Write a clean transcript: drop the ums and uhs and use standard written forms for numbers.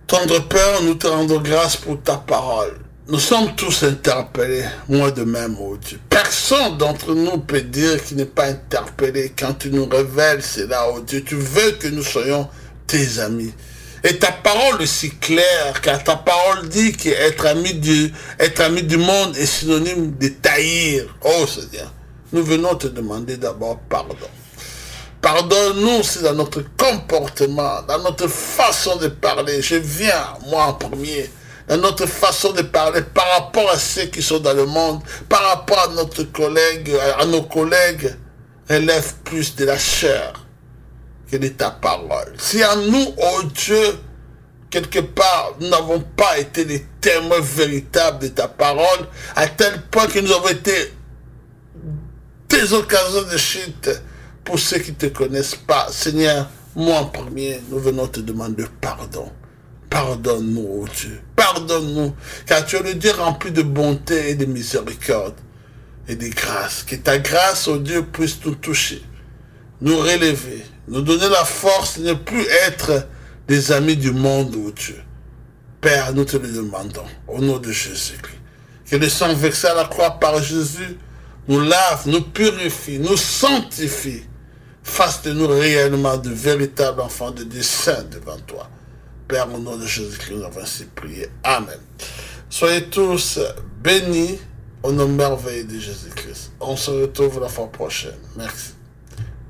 Tendre Père, nous te rendons grâce pour ta parole. Nous sommes tous interpellés, moi de même, oh Dieu. Personne d'entre nous peut dire qu'il n'est pas interpellé quand tu nous révèles cela, oh Dieu. Tu veux que nous soyons tes amis. Et ta parole est si claire, car ta parole dit qu'être ami du monde est synonyme de taillir. Oh Seigneur, nous venons te demander d'abord pardon. Pardonne-nous si dans notre comportement, dans notre façon de parler, je viens, moi en premier, dans notre façon de parler par rapport à ceux qui sont dans le monde, par rapport à nos collègues, relève plus de la chair que de ta parole. Si en nous, oh Dieu, quelque part, nous n'avons pas été les témoins véritables de ta parole, à tel point que nous avons été des occasions de chute pour ceux qui ne te connaissent pas. Seigneur, moi en premier, nous venons te demander pardon. Pardonne-nous, oh Dieu. Pardonne-nous, car tu es le Dieu rempli de bonté et de miséricorde et de grâce. Que ta grâce, oh Dieu, puisse nous toucher, nous relever, nous donner la force de ne plus être des amis du monde, oh Dieu. Père, nous te le demandons, au nom de Jésus-Christ. Que le sang versé à la croix par Jésus nous lave, nous purifie, nous sanctifie. Fasse de nous réellement de véritables enfants de Dieu saints devant toi. Père, au nom de Jésus-Christ, nous avons ainsi prié. Amen. Soyez tous bénis au nom merveilleux de Jésus-Christ. On se retrouve la fois prochaine. Merci.